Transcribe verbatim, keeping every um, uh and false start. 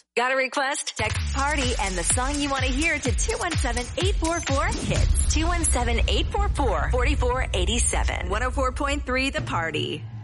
Got a request? Text party and the song you want to hear to two one seven, eight four four, hits. two one seven, eight four four, four four eight seven. one oh four point three The Party.